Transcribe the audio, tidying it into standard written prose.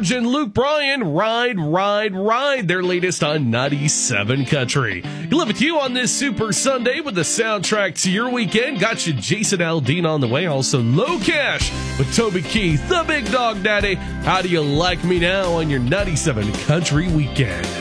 George and Luke Bryan, Ride, Ride, Ride, their latest on 97 Country. You live with you on this Super Sunday with the soundtrack to your weekend. Got you Jason Aldean on the way. Also Low Cash with Toby Keith, the Big Dog Daddy. How do you like me now on your 97 Country weekend?